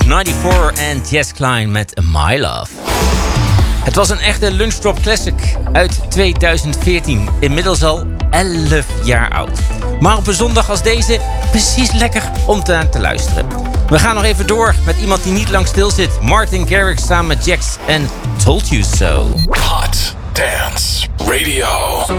94 en Jess Klein met My Love. Het was een echte Lunchdrop Classic uit 2014. Inmiddels al 11 jaar oud. Maar op een zondag als deze precies lekker om te luisteren. We gaan nog even door met iemand die niet lang stil zit. Martin Garrix samen met Jax en Told You So. Hot Dance Radio.